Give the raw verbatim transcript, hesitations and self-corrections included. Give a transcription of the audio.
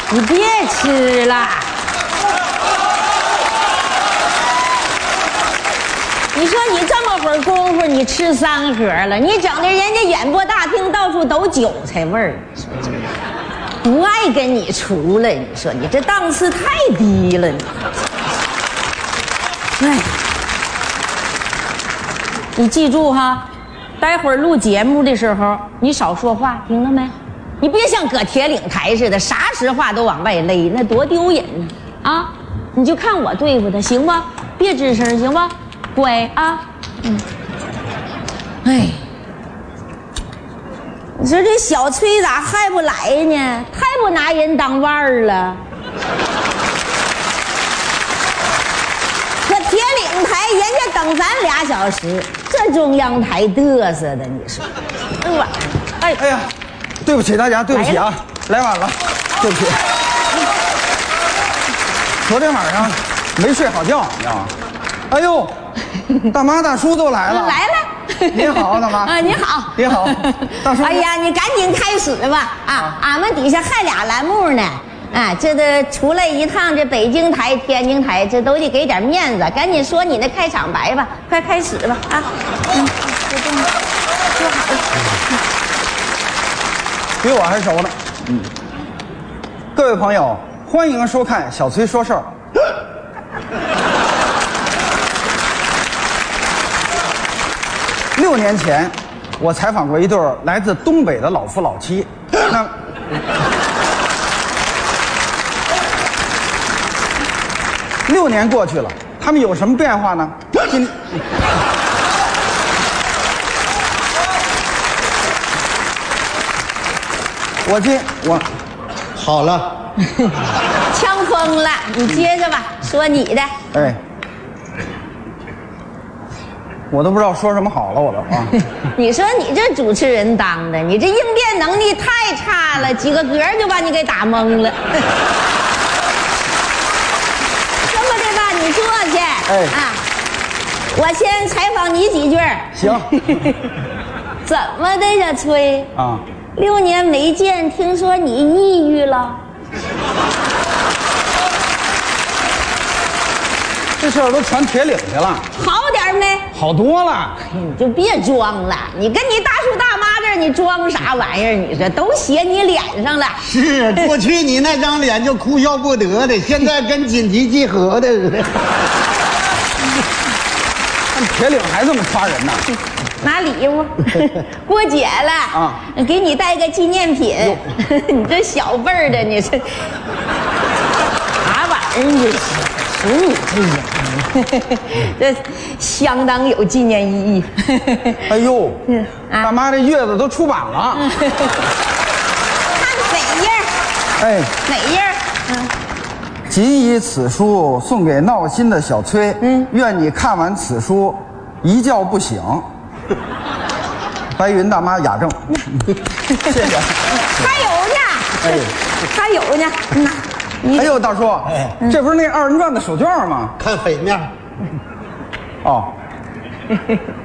你别吃了。你说你这么会儿功夫，你吃三盒了，你整的人家演播大厅到处都韭菜味儿，不爱跟你处了。你说你这档次太低了，你。哎，你记住哈，待会儿录节目的时候你少说话，听到没？你别像搁铁岭台似的，啥实话都往外勒，那多丢人呢！啊，你就看我对付他，行吧？别吱声，行吧？乖啊，嗯。哎，你说这小崔咋还不来呢？太不拿人当腕儿了。搁铁岭台，人家等咱俩小时，这中央台嘚瑟的，你说？哎呀， 哎哎呀！对不起大家，对不起啊，来晚了，对不起。昨天晚上没睡好觉，你知道吗？哎呦，大妈大叔都来了， 来了。 您好，大妈。 啊，你好， 你好，大叔。 哎呀，你赶紧开始吧！啊，俺们底下还俩栏目呢。啊，这个出来一趟，这北京台、天津台，这都得给点面子。赶紧说你那开场白吧，快开始吧！啊，嗯，就这么说好了。 比我还熟呢。嗯，各位朋友，欢迎收看小崔说事儿。六年前，我采访过一对来自东北的老夫老妻。那六年过去了，他们有什么变化呢？今我今我好了， 枪疯了，你接着吧，说你的。 哎，我都不知道说什么好了，我都啊。 你说你这主持人当的，你这应变能力太差了，几个格就把你给打懵了。这么的吧，你坐去。 哎啊，我先采访你几句。 行。 怎么的呀，崔？ 啊。 六年没见，听说你抑郁了？ 这事儿都传铁岭去了， 好点没？ 好多了。 你就别装了，你跟你大叔大妈这儿，你装啥玩意儿？你这都写你脸上了。 是过去你那张脸就哭笑不得的，现在跟紧急集合的似的。 看铁岭还这么夸人呢？ 拿礼物，过节了啊，给你带个纪念品。你这小辈儿的，你这啥玩意儿？你数你这人，这相当有纪念意义。 哎呦，大妈这月子都出版了。 看哪页？ 哎， 哪页？嗯。 谨以此书送给闹心的小崔，嗯，愿你看完此书，一觉不醒。白云大妈雅正，谢谢。 还有呢，哎，还有呢，那，你哎呦，大叔，哎，这不是那二人转的手绢吗？ 看匪面。 哦，